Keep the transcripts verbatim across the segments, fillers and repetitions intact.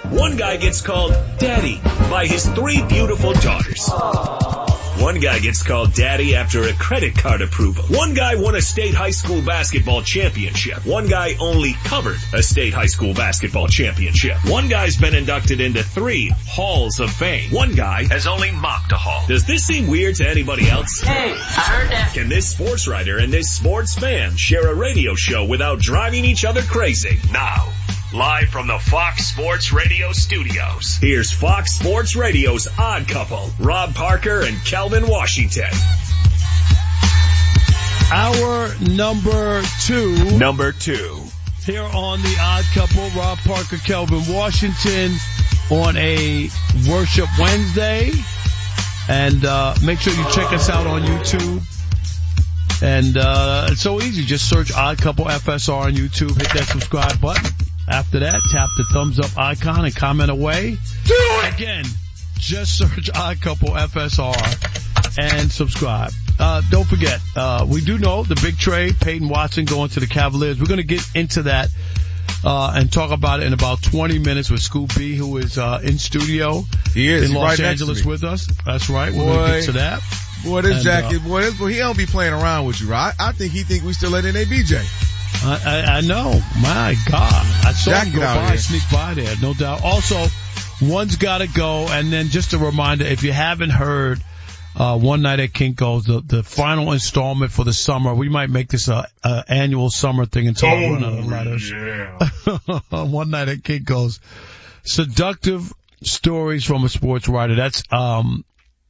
One guy gets called Daddy by his three beautiful daughters. One guy gets called Daddy after a credit card approval. One guy won a state high school basketball championship. One guy only covered a state high school basketball championship. One guy's been inducted into three halls of fame. One guy has only mocked a hall. Does this seem weird to anybody else? Hey, I heard that. Can this sports writer and this sports fan share a radio show without driving each other crazy? Now, live from the Fox Sports Radio studios, here's Fox Sports Radio's Odd Couple, Rob Parker and Kelvin Washington. Hour number two. Number two. Here on the Odd Couple, Rob Parker, Kelvin Washington on a Worship Wednesday. And uh make sure you check us out on YouTube. And uh it's so easy. Just search Odd Couple F S R on YouTube. Hit that subscribe button. After that, tap the thumbs up icon and comment away. Do it! Again, just search Odd Couple F S R and subscribe. Uh, don't forget, uh, we do know the big trade, Peyton Watson going to the Cavaliers. We're going to get into that, uh, and talk about it in about twenty minutes with Scoop B, who is, uh, in studio. He is. In Los right Angeles with us. That's right. We're boy, going to get to that. Boy, this and, Jackie, uh, boy, this, boy, he don't be playing around with you, right? I think he think we still let in a B J. I, I, I know. My God. I saw Jack him go by, sneak by there, no doubt. Also, one's gotta go, and then just a reminder, if you haven't heard, uh, One Night at Kinko's, the, the final installment for the summer, we might make this a, a annual summer thing until I run out of letters. Yeah. One Night at Kinko's. Seductive stories from a sports writer. That's, um,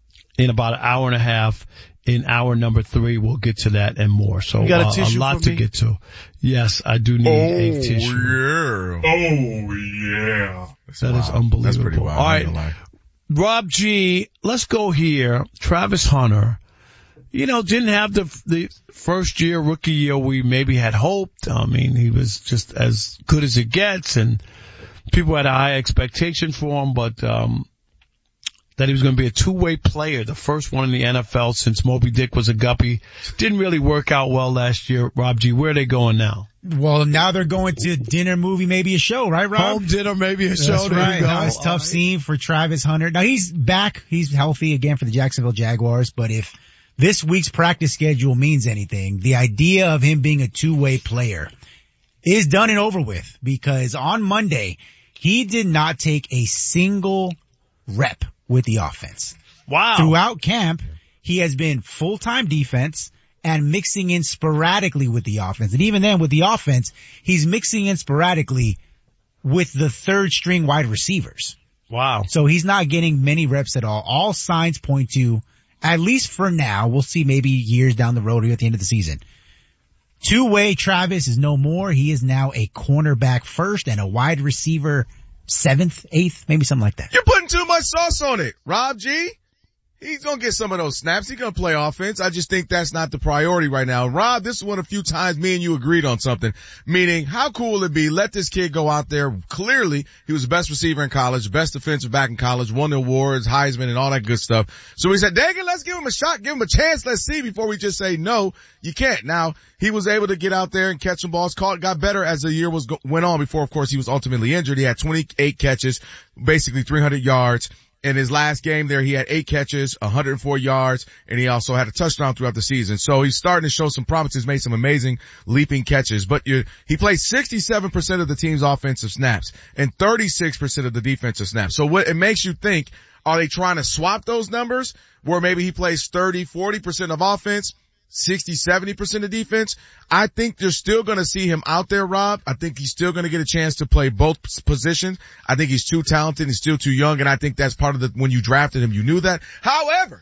in about an hour and a half. In hour number three, we'll get to that and more. So you got a, uh, tissue a lot for to me? get to. Yes, I do need oh, a tissue. Yeah. Oh, yeah. That's that wild. is unbelievable. That's pretty wild. All right, Rob G, let's go here. Travis Hunter, you know, didn't have the the first year, rookie year we maybe had hoped. I mean, he was just as good as it gets, and people had a high expectation for him, but um that he was going to be a two-way player, the first one in the N F L since Moby Dick was a guppy. Didn't really work out well last year. Rob G, where are they going now? Well, now they're going to dinner, movie, maybe a show, right, Rob? Home dinner, maybe a show. That's There right. you go. Now it's a tough right. scene for Travis Hunter. Now he's back. He's healthy again for the Jacksonville Jaguars, but if this week's practice schedule means anything, the idea of him being a two-way player is done and over with, because on Monday, he did not take a single rep with the offense. Wow. Throughout camp, he has been full-time defense and mixing in sporadically with the offense. And even then, with the offense, he's mixing in sporadically with the third string wide receivers. Wow. So he's not getting many reps at all. All signs point to, at least for now, we'll see maybe years down the road or at the end of the season, two-way Travis is no more. He is now a cornerback first and a wide receiver seventh, eighth, maybe something like that. You're putting too much sauce on it, Rob G. He's gonna get some of those snaps. He's gonna play offense. I just think that's not the priority right now. Rob, this is one of the few times me and you agreed on something. Meaning, how cool would it be? Let this kid go out there. Clearly, he was the best receiver in college, best defensive back in college, won the awards, Heisman, and all that good stuff. So we said, dang it, let's give him a shot, give him a chance, let's see before we just say no. You can't. Now, he was able to get out there and catch some balls, caught, got better as the year was go- went on before, of course, he was ultimately injured. He had twenty-eight catches, basically three hundred yards. In his last game there, he had eight catches, one hundred four yards, and he also had a touchdown throughout the season. So he's starting to show some promises, made some amazing leaping catches. But you, he plays sixty-seven percent of the team's offensive snaps and thirty-six percent of the defensive snaps. So what it makes you think, are they trying to swap those numbers where maybe he plays thirty, forty percent of offense, sixty, seventy percent of defense? I think you're still going to see him out there, Rob. I think he's still going to get a chance to play both positions. I think he's too talented. He's still too young. And I think that's part of the, when you drafted him, you knew that. However,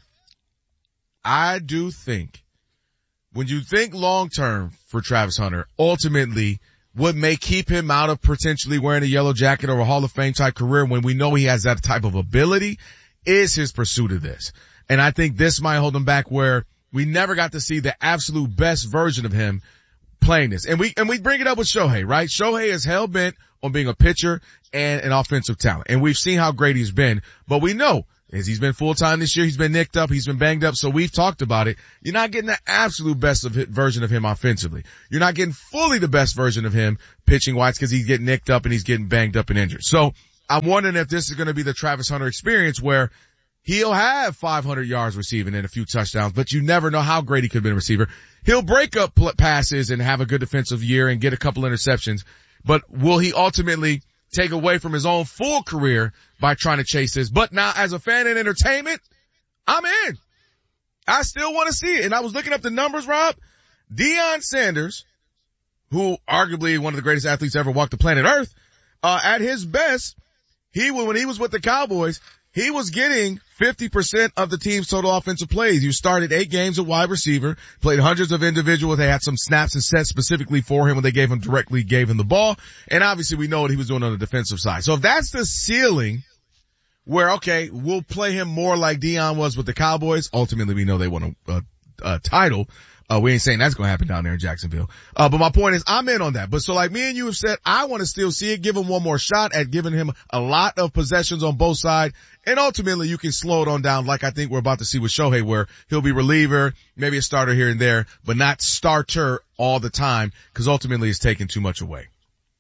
I do think when you think long term for Travis Hunter, ultimately what may keep him out of potentially wearing a yellow jacket or a Hall of Fame type career when we know he has that type of ability is his pursuit of this. And I think this might hold him back where we never got to see the absolute best version of him playing this. And we, and we bring it up with Shohei, right? Shohei is hell bent on being a pitcher and an offensive talent. And we've seen how great he's been, but we know as he's been full time this year, he's been nicked up, he's been banged up. So we've talked about it. You're not getting the absolute best of it, version of him offensively. You're not getting fully the best version of him pitching wise because he's getting nicked up and he's getting banged up and injured. So I'm wondering if this is going to be the Travis Hunter experience where he'll have five hundred yards receiving and a few touchdowns, but you never know how great he could be a receiver. He'll break up passes and have a good defensive year and get a couple interceptions, but will he ultimately take away from his own full career by trying to chase this? But now, as a fan in entertainment, I'm in. I still want to see it. And I was looking up the numbers, Rob. Deion Sanders, who arguably one of the greatest athletes ever walked the planet Earth, uh, at his best, he, when he was with the Cowboys, he was getting fifty percent of the team's total offensive plays. You started eight games at wide receiver, played hundreds of individuals. They had some snaps and sets specifically for him when they gave him directly gave him the ball. And obviously we know what he was doing on the defensive side. So if that's the ceiling where, okay, we'll play him more like Deion was with the Cowboys. Ultimately we know they won a, a, a title. Uh, we ain't saying that's going to happen down there in Jacksonville. Uh, but my point is I'm in on that. But so like me and you have said, I want to still see it, give him one more shot at giving him a lot of possessions on both sides. And ultimately you can slow it on down like I think we're about to see with Shohei, where he'll be reliever, maybe a starter here and there, but not starter all the time, because ultimately it's taking too much away.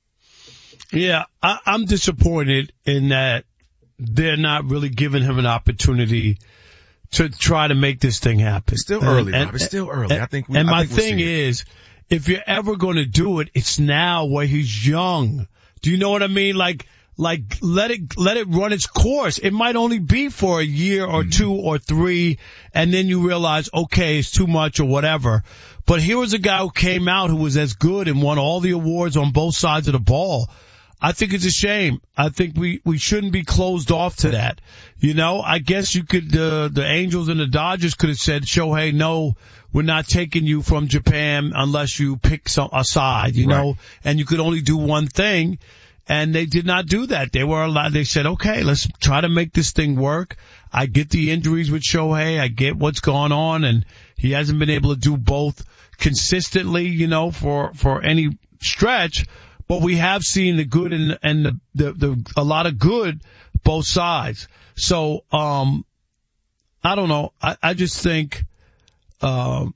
Yeah, I, I'm disappointed in that they're not really giving him an opportunity to try to make this thing happen. It's still early, and, Rob. It's still early. And, I think we, and I my think we'll thing is, if you're ever going to do it, it's now where he's young. Do you know what I mean? Like, like, let it, let it run its course. It might only be for a year or mm-hmm. two or three, and then you realize, okay, it's too much or whatever. But here was a guy who came out who was as good and won all the awards on both sides of the ball. I think it's a shame. I think we, we shouldn't be closed off to that. You know, I guess you could, uh, the Angels and the Dodgers could have said, Shohei, no, we're not taking you from Japan unless you pick some, a side, you right. know, and you could only do one thing. And they did not do that. They were allowed, they said, okay, let's try to make this thing work. I get the injuries with Shohei. I get what's going on, and he hasn't been able to do both consistently, you know, for, for any stretch. But we have seen the good and, and the, the, the, a lot of good both sides. So, um, I don't know. I, I just think, um,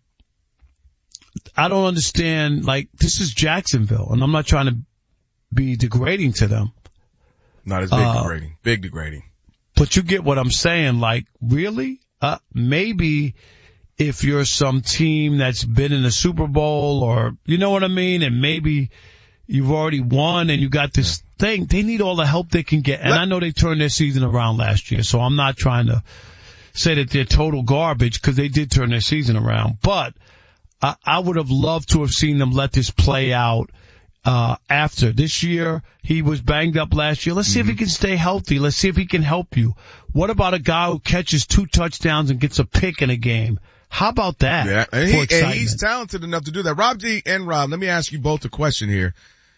I don't understand, like, this is Jacksonville, and I'm not trying to be degrading to them. Not as big uh, degrading. Big degrading. But you get what I'm saying. Like, really? Uh, maybe if you're some team that's been in the Super Bowl, or, you know what I mean? And maybe you've already won and you got this yeah. thing. They need all the help they can get. And Let- I know they turned their season around last year, so I'm not trying to say that they're total garbage, because they did turn their season around. But I, I would have loved to have seen them let this play out uh after. This year, he was banged up last year. Let's see mm-hmm. if he can stay healthy. Let's see if he can help you. What about a guy who catches two touchdowns and gets a pick in a game? How about that? Yeah, and, he, and he's talented enough to do that. Rob G and Rob, let me ask you both a question here.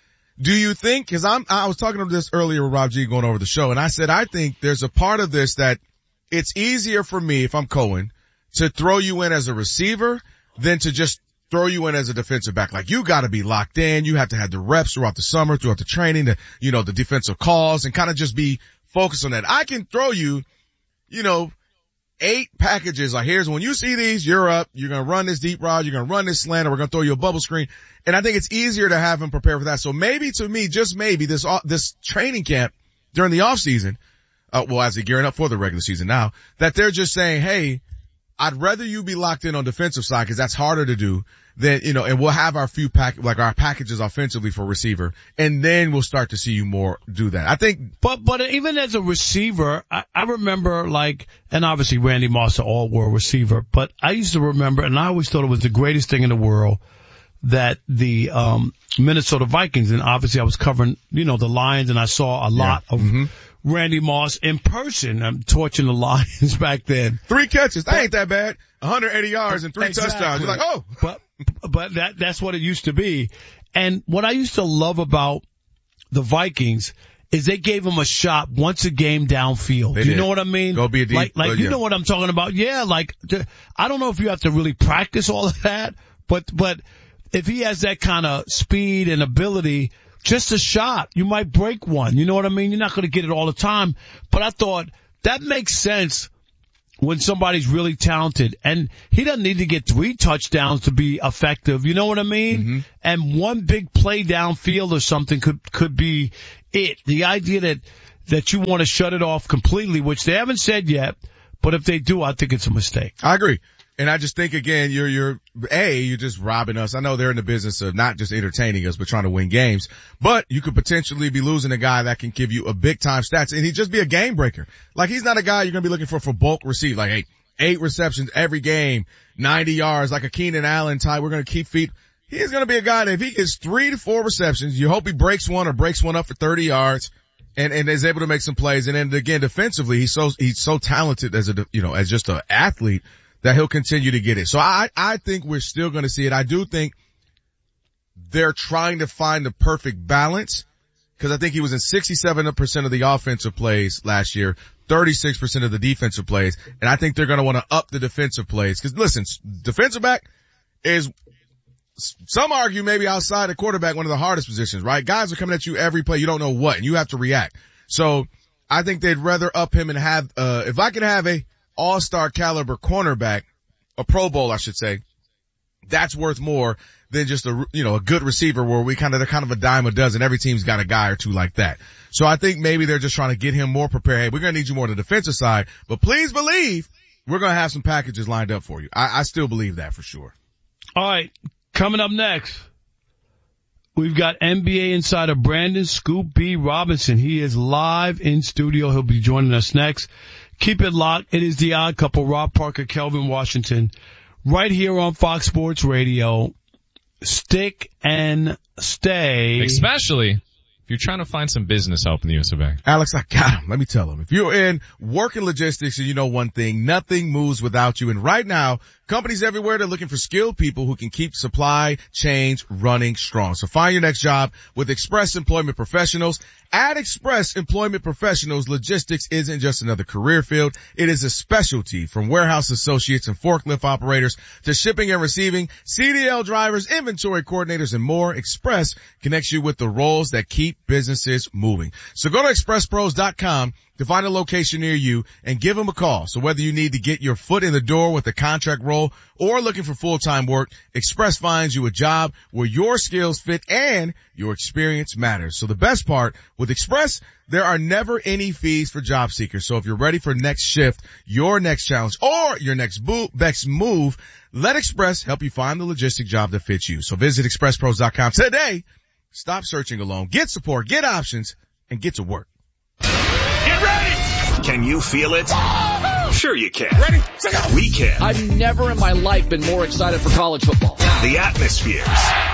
Do you think, because I'm, I was talking about this earlier with Rob G going over the show, and I said I think there's a part of this that it's easier for me, if I'm Cohen, to throw you in as a receiver than to just throw you in as a defensive back. Like, you gotta be locked in. You have to have the reps throughout the summer, throughout the training, the, you know, the defensive calls, and kind of just be focused on that. I can throw you, you know, eight packages. Like, here's, when you see these, you're up. You're going to run this deep rod. You're going to run this slant, or we're going to throw you a bubble screen. And I think it's easier to have him prepare for that. So maybe, to me, just maybe, this, this training camp during the off season, uh, well, as they're gearing up for the regular season now, that they're just saying, hey, I'd rather you be locked in on defensive side, because that's harder to do than, you know, and we'll have our few pack, like our packages offensively for receiver, and then we'll start to see you more do that. I think. But, but even as a receiver, I, I remember, like, and obviously Randy Moss, an all-world receiver, but I used to remember, and I always thought it was the greatest thing in the world, that the, um, Minnesota Vikings, and obviously I was covering, you know, the Lions, and I saw a lot yeah. of mm-hmm. Randy Moss in person. I'm torching the Lions back then. Three catches. That ain't that bad. one hundred eighty yards and three exactly. touchdowns. You're like, oh. But, but that, that's what it used to be. And what I used to love about the Vikings is they gave him a shot once a game downfield. They you did. Know what I mean? Go be a deep. Like, like uh, you yeah. know what I'm talking about? Yeah, like, I don't know if you have to really practice all of that, but, but if he has that kind of speed and ability, just a shot, you might break one. You know what I mean? You're not going to get it all the time. But I thought that makes sense when somebody's really talented. And he doesn't need to get three touchdowns to be effective. You know what I mean? Mm-hmm. And one big play downfield or something could, could be it. The idea that that you want to shut it off completely, which they haven't said yet. But if they do, I think it's a mistake. I agree. And I just think, again, you're, you're, A, you're just robbing us. I know they're in the business of not just entertaining us, but trying to win games. But you could potentially be losing a guy that can give you a big time stats, and he'd just be a game breaker. Like, he's not a guy you're going to be looking for for bulk receive. Like, hey, eight receptions every game, ninety yards, like a Keenan Allen type. We're going to keep feet. He's going to be a guy that if he gets three to four receptions, you hope he breaks one or breaks one up for thirty yards. And, and is able to make some plays. And then again, defensively, he's so, he's so talented as a, you know, as just an athlete that he'll continue to get it. So I, I think we're still going to see it. I do think they're trying to find the perfect balance, because I think he was in sixty-seven percent of the offensive plays last year, thirty-six percent of the defensive plays. And I think they're going to want to up the defensive plays. Cause listen, defensive back is, some argue maybe outside the quarterback, one of the hardest positions, right? Guys are coming at you every play. You don't know what, and you have to react. So I think they'd rather up him and have, uh, if I could have a all-star caliber cornerback, a Pro Bowl, I should say, that's worth more than just a, you know, a good receiver where we kind of, they're kind of a dime a dozen. Every team's got a guy or two like that. So I think maybe they're just trying to get him more prepared. Hey, we're going to need you more on the defensive side, but please believe we're going to have some packages lined up for you. I, I still believe that for sure. All right. Coming up next, we've got N B A insider Brandon Scoop B. Robinson. He is live in studio. He'll be joining us next. Keep it locked. It is The Odd Couple, Rob Parker, Kelvin Washington, right here on Fox Sports Radio. Stick and stay. Especially if you're trying to find some business help in the U S of A. Alex, I got him. Let me tell him. If you're in working logistics and you know one thing, nothing moves without you. And right now, companies everywhere, they're looking for skilled people who can keep supply chains running strong. So find your next job with Express Employment Professionals. At Express Employment Professionals, logistics isn't just another career field. It is a specialty, from warehouse associates and forklift operators to shipping and receiving, C D L drivers, inventory coordinators, and more. Express connects you with the roles that keep businesses moving. So go to express pros dot com to find a location near you and give them a call. So whether you need to get your foot in the door with a contract role or looking for full-time work, Express finds you a job where your skills fit and your experience matters. So the best part, with Express, there are never any fees for job seekers. So if you're ready for next shift, your next challenge, or your next, bo- next move, let Express help you find the logistic job that fits you. So visit express pros dot com today. Stop searching alone. Get support, get options, and get to work. Get ready! Can you feel it? Sure you can. Ready? We can. I've never in my life been more excited for college football. The atmospheres,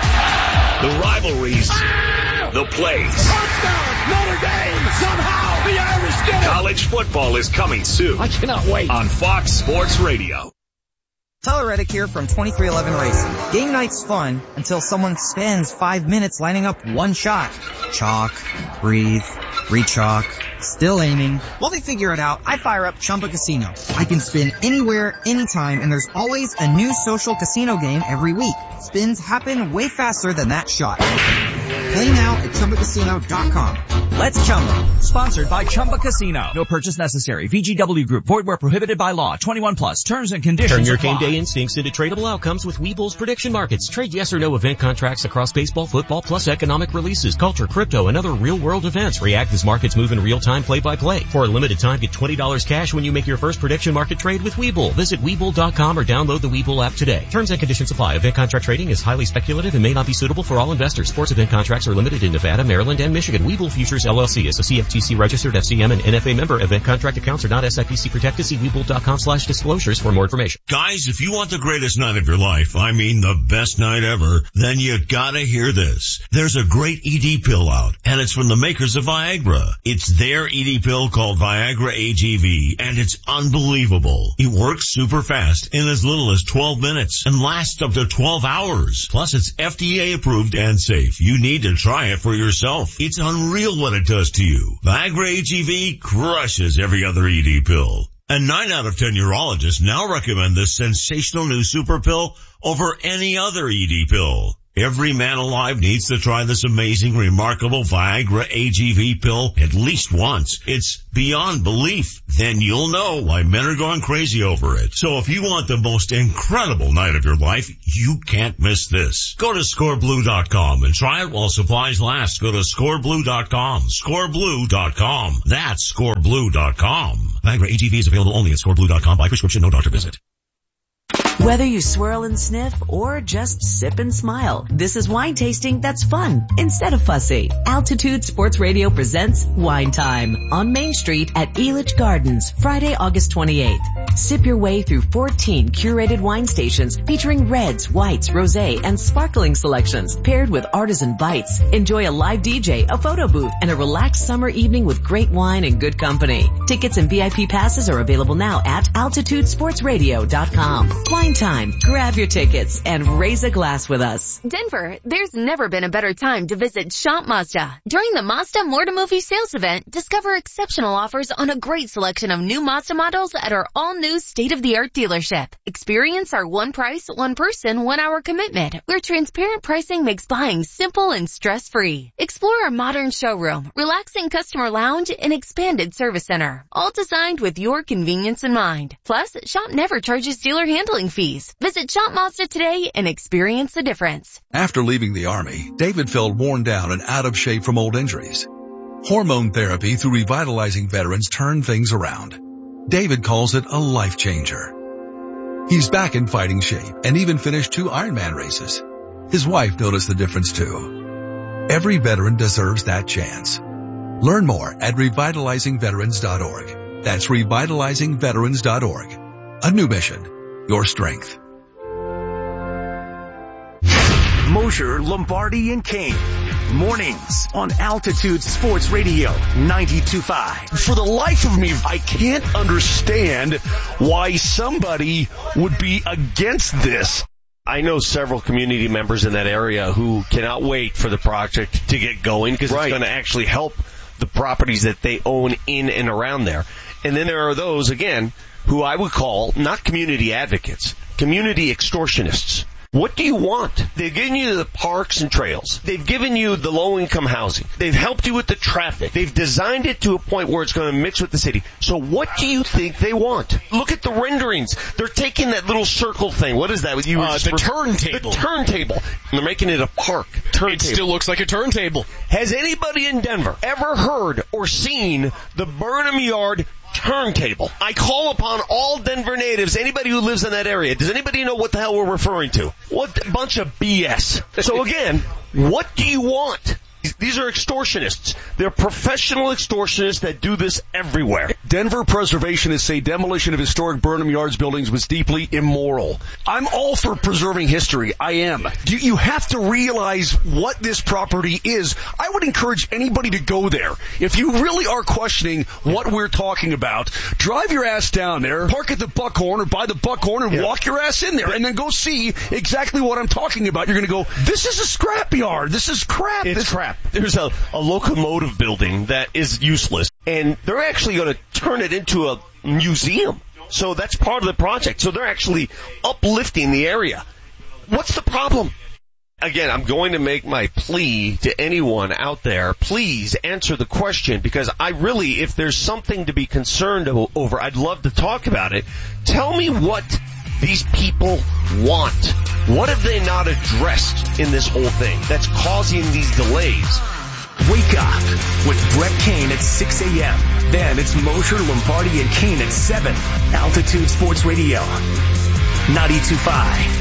the rivalries, the plays. Touchdown! Notre Dame! Somehow the Irish get it! College football is coming soon. I cannot wait. On Fox Sports Radio. Tyler Reddick here from twenty-three eleven Racing. Game night's fun until someone spends five minutes lining up one shot. Chalk, breathe, re-chalk, still aiming. While they figure it out, I fire up Chumba Casino. I can spin anywhere, anytime, and there's always a new social casino game every week. Spins happen way faster than that shot. Play now at chumba casino dot com. Let's Chumba. Sponsored by Chumba Casino. No purchase necessary. V G W Group. Void where prohibited by law. twenty-one plus. Terms and conditions Turn your apply. game day instincts into tradable outcomes with Webull's prediction markets. Trade yes or no event contracts across baseball, football, plus economic releases, culture, crypto, and other real-world events. React as markets move in real time, play by play. For a limited time, get twenty dollars cash when you make your first prediction market trade with Webull. Visit Webull dot com or download the Webull app today. Terms and conditions apply. Event contract trading is highly speculative and may not be suitable for all investors. Sports event contracts are limited in Nevada, Maryland, and Michigan. Webull Futures L L C is a C F T C registered F C M and N F A member. Event contract accounts are not S I P C protected. See Webull dot com slash disclosures for more information. Guys, if you want the greatest night of your life, I mean the best night ever, then you gotta hear this. There's a great E D pill out, and it's from the makers of Viagra. It's their E D pill called Viagra A G V, and it's unbelievable. It works super fast in as little as twelve minutes and lasts up to twelve hours. Plus, it's F D A approved and safe. You need to try it for yourself. It's unreal what it does to you. Viagra A G V crushes every other E D pill. And nine out of ten urologists now recommend this sensational new super pill over any other E D pill. Every man alive needs to try this amazing, remarkable Viagra A G V pill at least once. It's beyond belief. Then you'll know why men are going crazy over it. So if you want the most incredible night of your life, you can't miss this. Go to score blue dot com and try it while supplies last. Go to score blue dot com. score blue dot com. That's score blue dot com. Viagra A G V is available only at score blue dot com by prescription, no doctor visit. Whether you swirl and sniff or just sip and smile, this is wine tasting that's fun instead of fussy. Altitude Sports Radio presents Wine Time on Main Street at Elitch Gardens, Friday, August twenty-eighth. Sip your way through fourteen curated wine stations featuring reds, whites, rosé, and sparkling selections paired with artisan bites. Enjoy a live D J, a photo booth, and a relaxed summer evening with great wine and good company. Tickets and V I P passes are available now at altitude sports radio dot com. Wine Time. Grab your tickets and raise a glass with us. Denver, there's never been a better time to visit Shop Mazda. During the Mazda More to Movie sales event, discover exceptional offers on a great selection of new Mazda models at our all-new state-of-the-art dealership. Experience our one price, one person, one hour commitment, where transparent pricing makes buying simple and stress-free. Explore our modern showroom, relaxing customer lounge, and expanded service center, all designed with your convenience in mind. Plus, Shop never charges dealer handling fees. Visit Shop Mazda today and experience the difference. After leaving the Army, David felt worn down and out of shape from old injuries. Hormone therapy through Revitalizing Veterans turned things around. David calls it a life changer. He's back in fighting shape and even finished two Ironman races. His wife noticed the difference too. Every veteran deserves that chance. Learn more at revitalizing veterans dot org. That's revitalizing veterans dot org. A new mission. Your strength. Mosher, Lombardi, and Kane. Mornings on Altitude Sports Radio ninety-two point five. For the life of me, I can't understand why somebody would be against this. I know several community members in that area who cannot wait for the project to get going because right. It's going to actually help the properties that they own in and around there. And then there are those, again, who I would call not community advocates, community extortionists. What do you want? They've given you the parks and trails. They've given you the low-income housing. They've helped you with the traffic. They've designed it to a point where it's going to mix with the city. So what do you think they want? Look at the renderings. They're taking that little circle thing. What is that? You uh, the turntable. The turntable. And they're making it a park. Turntable. It still looks like a turntable. Has anybody in Denver ever heard or seen the Burnham Yard turntable? I call upon all Denver natives, anybody who lives in that area. Does anybody know what the hell we're referring to? What a bunch of B S. So again, what do you want? These are extortionists. They're professional extortionists that do this everywhere. Denver preservationists say demolition of historic Burnham Yards buildings was deeply immoral. I'm all for preserving history. I am. You, you have to realize what this property is. I would encourage anybody to go there. If you really are questioning what we're talking about, drive your ass down there, park at the Buckhorn or by the Buckhorn and yeah. walk your ass in there and then go see exactly what I'm talking about. You're going to go, this is a scrapyard. This is crap. It's this crap. There's a, a locomotive building that is useless, and they're actually going to turn it into a museum. So that's part of the project. So they're actually uplifting the area. What's the problem? Again, I'm going to make my plea to anyone out there. Please answer the question, because I really, if there's something to be concerned over, I'd love to talk about it. Tell me what these people want. What have they not addressed in this whole thing that's causing these delays? Wake up with Brett Kane at six a.m. Then it's Mosher, Lombardi, and Kane at seven. Altitude Sports Radio ninety-two point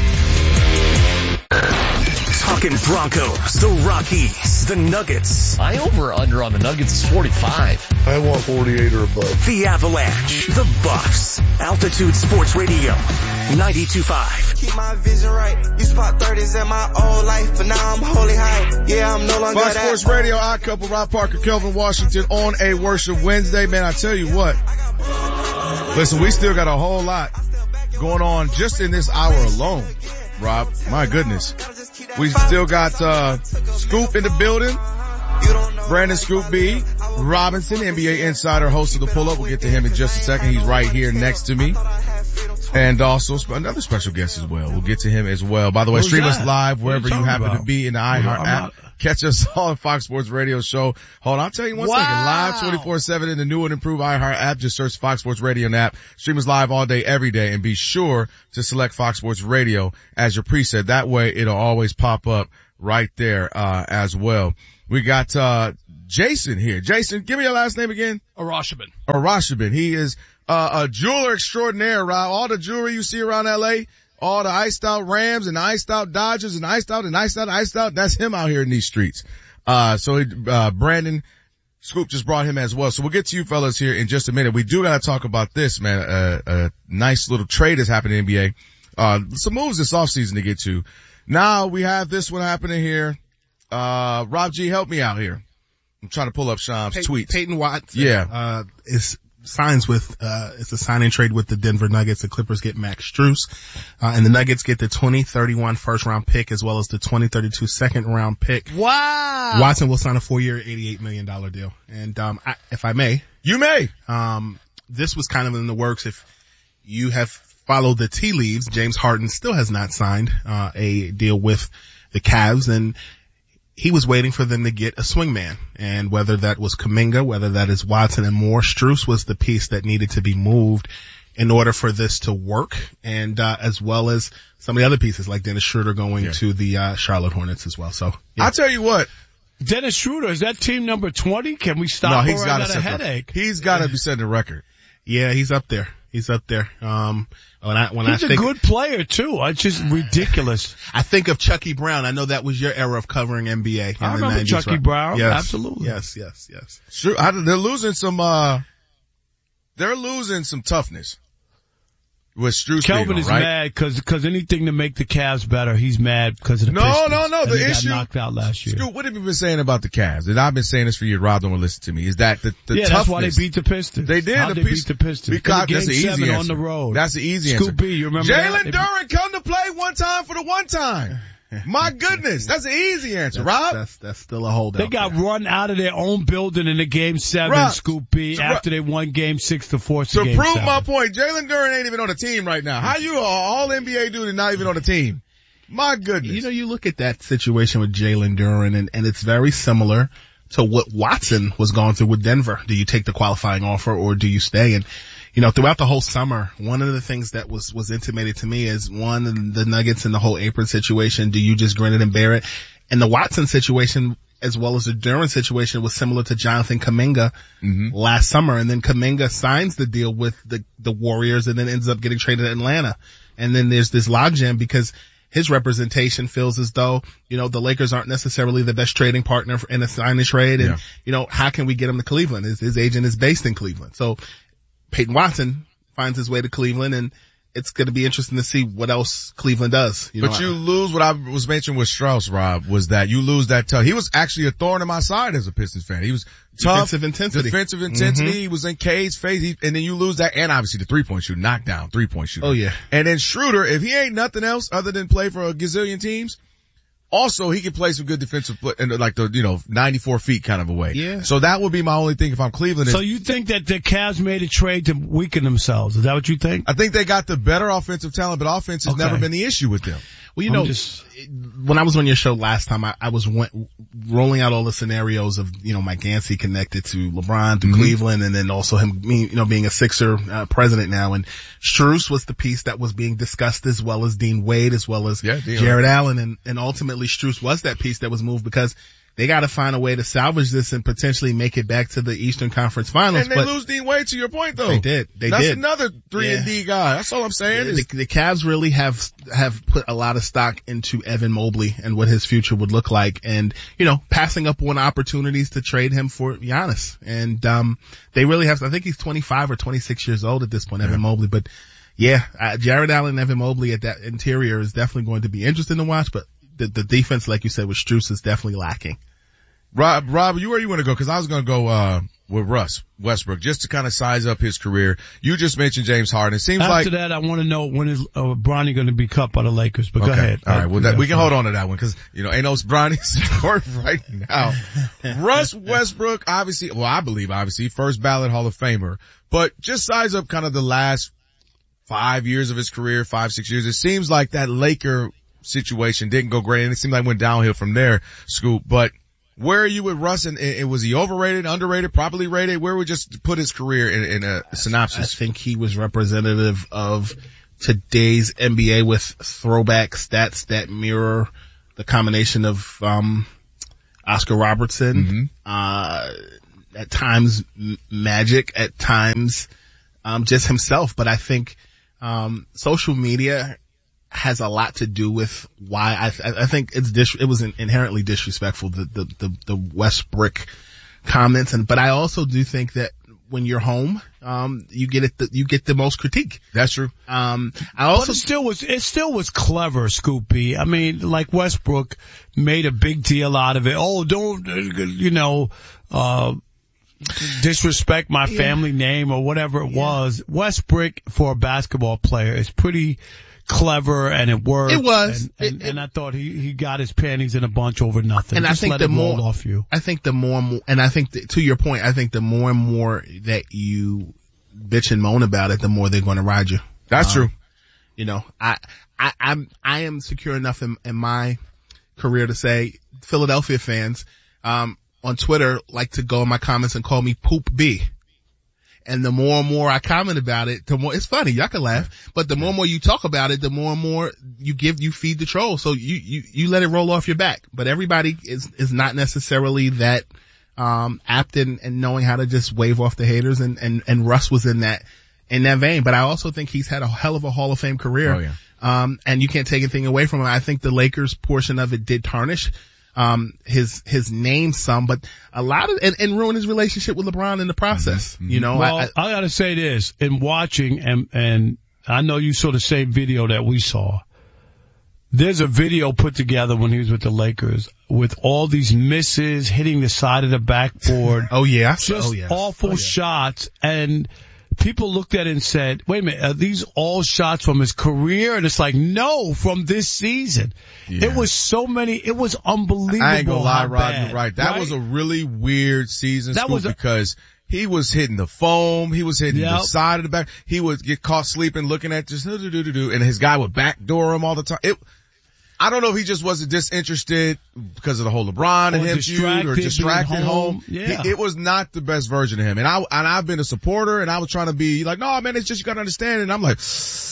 five. Talking Broncos, the Rockies, the Nuggets. My over-under on the Nuggets is forty-five. I want forty-eight or above. The Avalanche, the Bucks. Altitude Sports Radio ninety-two point five. Keep my vision right. You spot thirties in my old life, but now I'm holy high. Yeah, I'm no longer Fox that. Sports Radio, Odd Couple, Rob Parker, Kelvin Washington on a Worship Wednesday. Man, I tell you what. Listen, we still got a whole lot going on just in this hour alone, Rob. My goodness. We still got, uh, Scoop in the building. Brandon Scoop B. Robinson, N B A insider, host of the Pull-Up. We'll get to him in just a second. He's right here next to me. And also another special guest as well. We'll get to him as well. By the way, Who's stream that? us live wherever you, you happen about? to be in the iHeart app. Catch us on Fox Sports Radio Show. Hold on, I'll tell you one wow. second. Live twenty-four seven in the new and improved iHeart app. Just search Fox Sports Radio and app. Stream us live all day, every day, and be sure to select Fox Sports Radio as your preset. That way it'll always pop up right there, uh, as well. We got, uh, Jason here. Jason, give me your last name again. Arashabin. Arashabin. He is, uh, a jeweler extraordinaire, Rob. All the jewelry you see around L A, all the iced out Rams and the iced out Dodgers and iced out and iced out, iced out, that's him out here in these streets. Uh, so, uh, Brandon Scoop just brought him as well. So we'll get to you fellas here in just a minute. We do gotta talk about this, man. Uh, a nice little trade has happened in the N B A. Uh, some moves this offseason to get to. Now we have this one happening here. Uh, Rob G, help me out here. I'm trying to pull up Shams' Pey- tweets. Peyton Watson, yeah, uh, is signs with, uh, it's a signing trade with the Denver Nuggets. The Clippers get Max Strus, uh, and the Nuggets get the twenty thirty-one first round pick as well as the twenty thirty-two second round pick. Wow. Watson will sign a four year, eighty-eight million dollars deal. And, um, I, if I may. You may. Um, this was kind of in the works. If you have followed the tea leaves, James Harden still has not signed, uh, a deal with the Cavs, and he was waiting for them to get a swingman, and whether that was Kuminga, whether that is Watson and more, Strus was the piece that needed to be moved in order for this to work, and uh, as well as some of the other pieces like Dennis Schroeder going yeah. to the uh, Charlotte Hornets as well. So yeah. I'll tell you what, Dennis Schroeder, is that team number twenty? Can we stop? No, he's got a headache. He's got to be setting a record. Yeah, he's up there. He's up there. Um, when I, when He's I a think, good player too. It's just ridiculous. I think of Chucky Brown. I know that was your era of covering N B A. I remember nineties, Chucky right? Brown. Yes. Absolutely. Yes, yes, yes. Sure. I, they're losing some, uh, they're losing some toughness with Strus. Kelvin leaving, is right? mad because cause anything to make the Cavs better, he's mad because of the No, Pistons. no, no. And The they issue. got knocked out last year. Scoot, what have you been saying about the Cavs? And I've been saying this for years. Rob don't want to listen to me. Is that the, the yeah, toughness. that's why they beat the Pistons. They did. How'd the they piece, beat the Pistons? Because game that's the easy seven answer. on the road. That's the easy Scoop answer. B, you remember Jalen that? Duren come to play one time for the one time. My goodness, that's the easy answer, That's, Rob. that's, that's still a holdout. They got there. run out of their own building in the game seven, Rob, Scoop B, to, after they won game six to force To the game prove seven. my point, Jalen Duren ain't even on the team right now. How you all N B A dude and not even on the team? My goodness. You know, you look at that situation with Jalen Duren, and, and it's very similar to what Watson was going through with Denver. Do you take the qualifying offer or do you stay? And, you know, throughout the whole summer, one of the things that was, was intimated to me is one, the Nuggets and the whole apron situation. Do you just grin it and bear it? And the Watson situation, as well as the Duren situation, was similar to Jonathan Kuminga mm-hmm. last summer. And then Kuminga signs the deal with the, the Warriors and then ends up getting traded to Atlanta. And then there's this logjam because his representation feels as though, you know, the Lakers aren't necessarily the best trading partner in a signing trade. And, yeah. you know, how can we get him to Cleveland? His, his agent is based in Cleveland. So Peyton Watson finds his way to Cleveland, and it's going to be interesting to see what else Cleveland does. You but know, you lose what I was mentioning with Strus, Rob, was that you lose that tough. He was actually a thorn in my side as a Pistons fan. He was tough. Defensive intensity. Defensive intensity. Mm-hmm. He was in K's face. He, and then you lose that, and obviously the three-point shooting, knockdown, three-point shooting. Oh, yeah. And then Schroeder, if he ain't nothing else other than play for a gazillion teams, also he can play some good defensive play, and like the, you know, ninety-four feet kind of a way. Yeah. So that would be my only thing if I'm Cleveland. So you think that the Cavs made a trade to weaken themselves? Is that what you think? I think they got the better offensive talent, but offense has okay. never been the issue with them. Well, you I'm know, just... when I was on your show last time, I, I was went, rolling out all the scenarios of, you know, Mike Yancey connected to LeBron, to mm-hmm. Cleveland, and then also him, you know, being a Sixer uh, president now. And Strus was the piece that was being discussed, as well as Dean Wade, as well as yeah, Jared Allen, and, and ultimately Strus was that piece that was moved because they got to find a way to salvage this and potentially make it back to the Eastern Conference Finals. And they but lose Dean Wade, to your point, though. They did. They That's did. another three and D guy. That's all I'm saying. Yeah, is the, the Cavs really have have put a lot of stock into Evan Mobley and what his future would look like, and you know, passing up on opportunities to trade him for Giannis. And um they really have. I think he's twenty-five or twenty-six years old at this point, yeah. Evan Mobley. But yeah, uh, Jared Allen and Evan Mobley at that interior is definitely going to be interesting to watch. But the, the defense, like you said, with Strus is definitely lacking. Rob, Rob, you where you want to go? Because I was going to go uh with Russ Westbrook just to kind of size up his career. You just mentioned James Harden. It seems After like after that, I want to know when is uh, Bronny going to be cut by the Lakers. But okay. go ahead. All right, well that, we can hold on to that one because you know ain't no Bronny's court right now. Russ Westbrook, obviously, well I believe obviously first ballot Hall of Famer, but just size up kind of the last five years of his career, five, six years. It seems like that Laker situation didn't go great, and it seemed like it went downhill from there, Scoop. But where are you with Russ? And, and was he overrated, underrated, properly rated? Where would just put his career in, in a synopsis? I think he was representative of today's N B A with throwback stats that mirror the combination of um Oscar Robertson, mm-hmm. uh at times m- Magic, at times um just himself. But I think um social media has a lot to do with why I I think it's dis- it was inherently disrespectful, the the the, the Westbrook comments. And but I also do think that when you're home, um, you get it, the, you get the most critique. That's true. Um, I also but it still was, it still was clever, Scoopy. I mean, like Westbrook made a big deal out of it. Oh, don't, you know, uh, disrespect my family yeah. name or whatever it yeah. was. Westbrook for a basketball player is pretty clever, and it worked. It was, and, and, it, it, and I thought he he got his panties in a bunch over nothing. And Just I think let the it more roll off you. I think the more and more, and I think that, to your point, I think the more and more that you bitch and moan about it, the more they're going to ride you. That's um, true. You know, I I I'm I am secure enough in, in my career to say Philadelphia fans um on Twitter like to go in my comments and call me Poop B. And the more and more I comment about it, the more, it's funny, y'all can laugh, but the more and more you talk about it, the more and more you give, you feed the troll. So you, you, you let it roll off your back. But everybody is, is not necessarily that, um, apt in, in knowing how to just wave off the haters, and, and, and Russ was in that, in that vein. But I also think he's had a hell of a Hall of Fame career. Oh, yeah. Um, and you can't take anything away from him. I think the Lakers portion of it did tarnish um his his name some, but a lot of and, and ruin his relationship with LeBron in the process. Mm-hmm. You know, well, I, I, I gotta say this, in watching, and and I know you saw the same video that we saw. There's a video put together when he was with the Lakers with all these misses, hitting the side of the backboard. oh yeah, just oh, yeah. awful oh, yeah. shots, and people looked at it and said, wait a minute, are these all shots from his career? And it's like, no, from this season. Yeah. It was so many, it was unbelievable. I ain't gonna lie, Rod, bad, you're right. That right? was a really weird season, that was a, because he was hitting the foam, he was hitting yep. the side of the back, he would get caught sleeping, looking at just do-do-do-do-do, and his guy would backdoor him all the time. It, I don't know if he just wasn't disinterested because of the whole LeBron and him feud, or distracted home. home. Yeah. He, it was not the best version of him. And I, and I've been a supporter, and I was trying to be like, no, man, it's just, you gotta understand. And I'm like,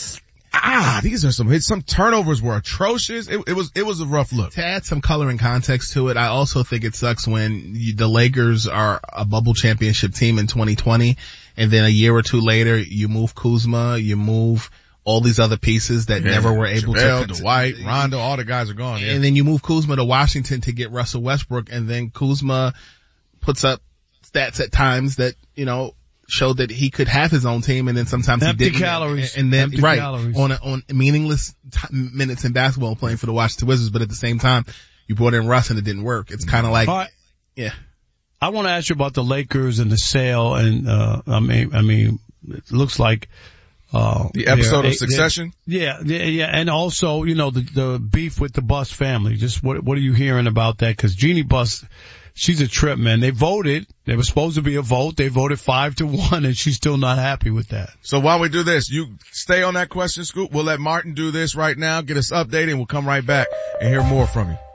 ah, these are some, some turnovers were atrocious. It, it was, it was a rough look. To add some color and context to it, I also think it sucks when you, the Lakers are a bubble championship team in twenty twenty, and then a year or two later, you move Kuzma, you move all these other pieces that yeah. never were able JaVale, to. Dwight, Rondo, all the guys are gone. Yeah. And then you move Kuzma to Washington to get Russell Westbrook, and then Kuzma puts up stats at times that, you know, showed that he could have his own team, and then sometimes Empty he didn't. Calories. And then, Empty right, calories. on a, on meaningless t- minutes in basketball playing for the Washington Wizards, but at the same time, you brought in Russ and it didn't work. It's kind of like, right. yeah. I want to ask you about the Lakers and the sale, and, uh, I mean, I mean, it looks like, Uh, the episode of Succession? Yeah, yeah, yeah. And also, you know, the, the beef with the Bus family. Just what, what are you hearing about that? Cause Jeannie Buss, she's a trip, man. They voted. There was supposed to be a vote. They voted five to one, and she's still not happy with that. So while we do this, you stay on that question, Scoop. We'll let Martin do this right now, get us updated, and we'll come right back and hear more from you.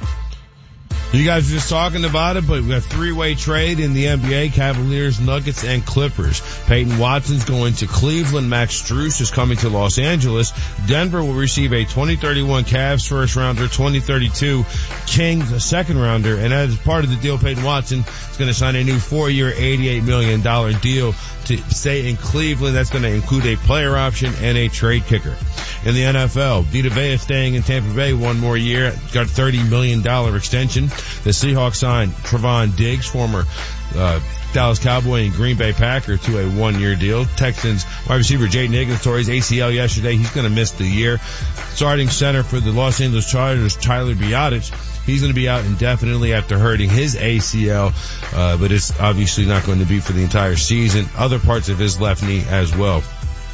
You guys are just talking about it, but we got a three-way trade in the N B A, Cavaliers, Nuggets, and Clippers. Peyton Watson's going to Cleveland. Max Strus is coming to Los Angeles. Denver will receive a twenty thirty-one Cavs first rounder, twenty thirty-two Kings a second rounder, and as part of the deal, Peyton Watson is going to sign a new four-year, eighty-eight million dollars deal to stay in Cleveland. That's going to include a player option and a trade kicker. In the N F L, Vita Vea staying in Tampa Bay one more year, got a thirty million dollars extension. The Seahawks signed Trevon Diggs, former uh Dallas Cowboy and Green Bay Packer, to a one-year deal. Texans wide receiver Jaden Higgins tore his A C L yesterday. He's going to miss the year. Starting center for the Los Angeles Chargers, Tyler Biadasz, he's going to be out indefinitely after hurting his A C L, uh, but it's obviously not going to be for the entire season. Other parts of his left knee as well.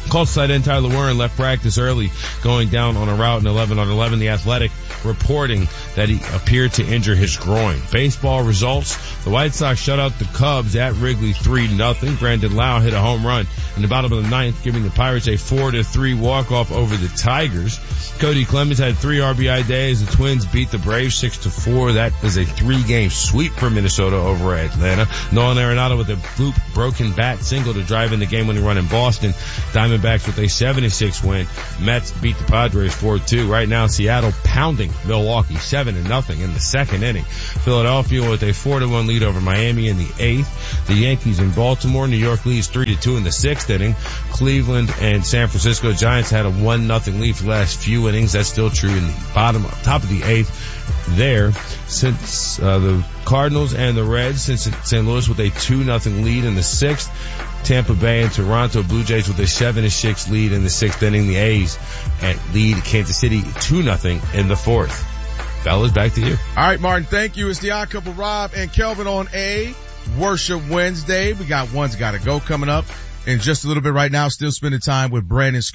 Colts tight end Tyler Warren left practice early, going down on a route in eleven on eleven. The Athletic reporting that he appeared to injure his groin. Baseball results. The White Sox shut out the Cubs at Wrigley three to nothing. Brandon Lau hit a home run in the bottom of the ninth, giving the Pirates a four to three walk-off over the Tigers. Cody Clemens had three R B I days. The Twins beat the Braves six to four. That is a three-game sweep for Minnesota over Atlanta. Nolan Arenado with a bloop broken bat single to drive in the game-winning run in Boston. Diamondbacks with a seven to six win. Mets beat the Padres four two. Right now, Seattle pounding Milwaukee seven to nothing in the second inning. Philadelphia with a four to one lead over Miami in the eighth. The Yankees in Baltimore. New York leads three to two in the sixth inning. Cleveland and San Francisco Giants had a one nothing lead for the last few innings. That's still true in the bottom, top of the eighth there. Since uh, the Cardinals and the Reds, since Saint Louis with a two nothing lead in the sixth. Tampa Bay and Toronto Blue Jays with a seven to six lead in the sixth inning. The A's at lead Kansas City two nothing in the fourth. Fellas, back to you. All right, Martin, thank you. It's the Odd Couple, Rob and Kelvin on a Worship Wednesday. We got One's Gotta Go coming up in just a little bit right now. Still spending time with Brandon